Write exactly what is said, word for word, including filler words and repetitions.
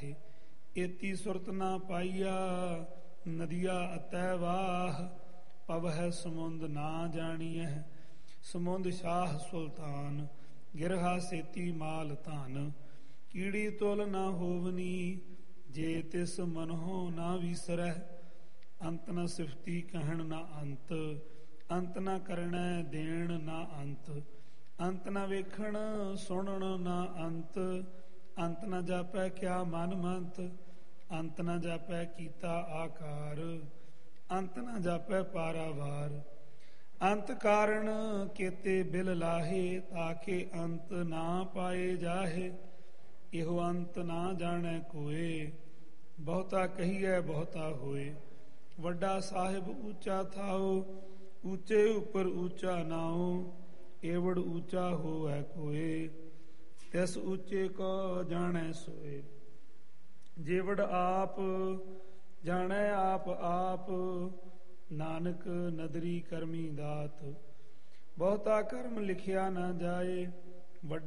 ਕਾਹੇ। ਏਤੀ ਸੁਰਤ ਨਾ ਪਾਈਆ ਨਦੀਆ ਅਤੈ ਵਾਹ। ਪਵਹਿ ਸਮੁੰਦ ਨਾ ਜਾਣੀਐ ਸਮੁੰਦ ਸ਼ਾਹ ਸੁਲਤਾਨ। ਗਿਰਹਾ ਸੇਤੀ ਮਾਲ ਧਨ ਕੀੜੀ ਤੁਲ ਨਾ ਹੋਵਨੀ। ਜੇ ਤਿਸ ਮਨਹੁ ਨਾ ਵੀਸਰੈ ਅੰਤ ਨ ਸਿਫਤੀ ਕਹਿਣ ਨਾ ਅੰਤ। ਅੰਤ ਨ ਕਰਣੈ ਦੇਣ ਨਾ ਅੰਤ। ਅੰਤ ਨ ਵੇਖਣ ਸੁਣਨ ਨਾ ਅੰਤ। ਅੰਤ ਨ ਜਾਪੈ ਕਿਆ ਮਨ ਮੰਤ। ਅੰਤ ਨ ਜਾਪੈ ਕੀਤਾ ਆਕਾਰ। ਅੰਤ ਨ ਜਾਪੈ ਪਾਰਾਵਾਰ। ਅੰਤ ਕਾਰਣ ਕੇਤੇ ਬਿਲ ਲਾਹੇ ਤਾਕੇ ਅੰਤ ਨਾ ਪਾਏ ਜਾਹੇ। ਇਹੋ ਅੰਤ ਨਾ ਜਾਣੈ ਕੋਏ ਬਹੁਤਾ ਕਹੀਐ ਬਹੁਤਾ ਹੋਏ। ਵੱਡਾ ਸਾਹਿਬ ਉੱਚਾ ਥਾਓ ਉੱਚੇ ਉੱਪਰ ਉੱਚਾ ਨਾਉ। ਏਵੜ ਉੱਚਾ ਹੋਵੈ ਕੋਏ ਤਿਸ ਉੱਚੇ ਕੋ ਜਾਣੈ ਸੋਏ। ਜੇਵੜ ਆਪ ਜਾਣੈ ਆਪ ਆਪ ਨਾਨਕ ਨਦਰੀ ਕਰਮੀ ਦਾਤ। ਬਹੁਤਾ ਕਰਮ ਲਿਖਿਆ ਨਾ ਜਾਏ।